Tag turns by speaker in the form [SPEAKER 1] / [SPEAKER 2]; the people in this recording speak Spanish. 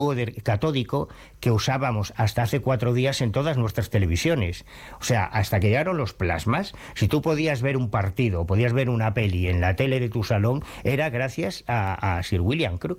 [SPEAKER 1] catódico que usábamos hasta hace 4 días en todas nuestras televisiones. O sea, hasta que llegaron los plasmas, si tú podías ver un partido, podías ver una peli en la tele de tu salón, era gracias a Sir William Crookes.